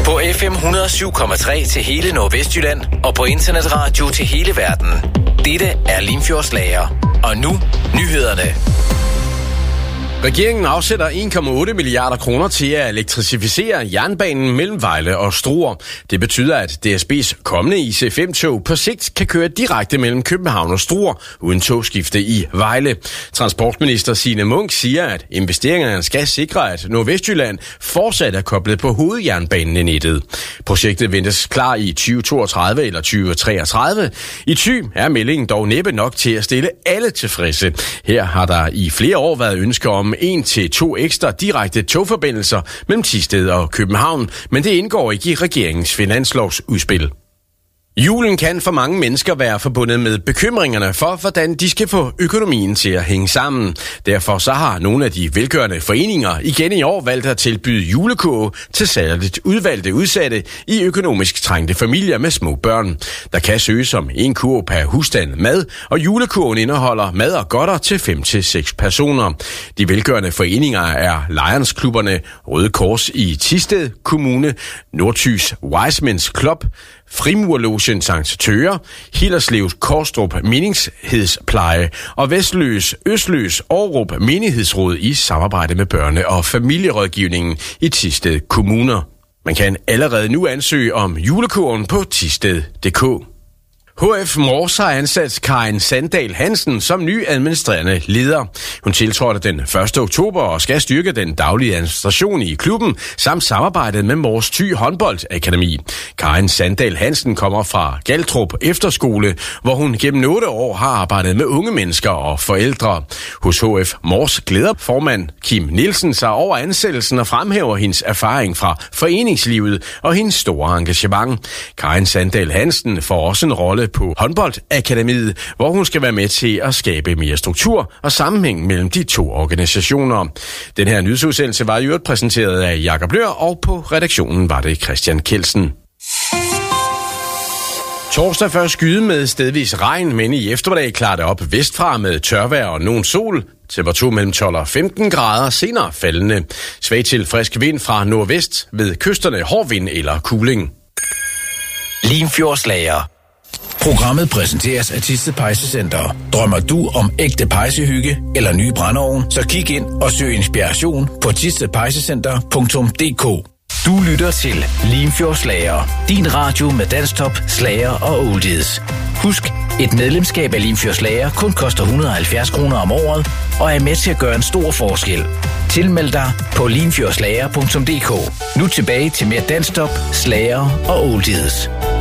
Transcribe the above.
På FM 107,3 til hele Nordvestjylland og på internetradio til hele verden. Dette er Limfjordslager. Og nu nyhederne. Regeringen afsætter 1,8 milliarder kroner til at elektrificere jernbanen mellem Vejle og Struer. Det betyder, at DSB's kommende IC5-tog på sigt kan køre direkte mellem København og Struer uden togskifte i Vejle. Transportminister Signe Munk siger, at investeringerne skal sikre, at Nordvestjylland fortsat er koblet på hovedjernbanen i nettet. Projektet ventes klar i 2032 eller 2033. I Thy er meldingen dog næppe nok til at stille alle tilfredse. Her har der i flere år været ønsker om 1 til 2 ekstra direkte togforbindelser mellem Thisted og København, men det indgår ikke i regeringens finanslovsudspil. Julen kan for mange mennesker være forbundet med bekymringerne for, hvordan de skal få økonomien til at hænge sammen. Derfor så har nogle af de velgørende foreninger igen i år valgt at tilbyde julekurve til særligt udvalgte udsatte i økonomisk trængte familier med små børn. Der kan søges om 1 kurv per husstand mad, og julekurven indeholder mad og godter til 5 til 6 personer. De velgørende foreninger er Lions-klubberne Røde Kors i Thisted Kommune, Nordthys Wisemans Club, Frimurlogen Sankt Tøre, Hillerslevs Korstrup Menighedsplejehjem og Vestløs, Østløs Årup Menighedsråd i samarbejde med børne- og familierådgivningen i Thisted Kommuner. Man kan allerede nu ansøge om julekurven på thisted.dk. HF Mors har ansat Karin Sandahl Hansen som ny administrerende leder. Hun tiltrådte den 1. oktober og skal styrke den daglige administration i klubben samt samarbejdet med Mors Thy Håndboldakademi. Karin Sandahl Hansen kommer fra Galtrup Efterskole, hvor hun gennem 8 år har arbejdet med unge mennesker og forældre. Hos HF Mors glæder formand Kim Nielsen sig over ansættelsen og fremhæver hendes erfaring fra foreningslivet og hendes store engagement. Karin Sandahl Hansen får også en rolle på Håndboldakademiet, hvor hun skal være med til at skabe mere struktur og sammenhæng mellem de 2 organisationer. Den her nyhedsudsendelse var i øvrigt præsenteret af Jakob Løhr, og på redaktionen var det Christian Kelsen. Torsdag først skyde med stedvis regn, men i eftermiddag klarer det op vestfra med tørvejr og nogen sol. Temperatur mellem 12 og 15 grader, senere faldende. Svag til frisk vind fra nordvest, ved kysterne hård vind eller kuling. Limfjordslager. Programmet præsenteres af Thisted Pejsecenter. Drømmer du om ægte pejsehygge eller ny brændeovn, så kig ind og søg inspiration på thistedpejsecenter.dk. Du lytter til Limfjordslager. Din radio med dansktop, slager og oldies. Husk, et medlemskab af Limfjordslager kun koster 170 kroner om året og er med til at gøre en stor forskel. Tilmeld dig på limfjordslager.dk. Nu tilbage til mere dansktop, slager og oldies.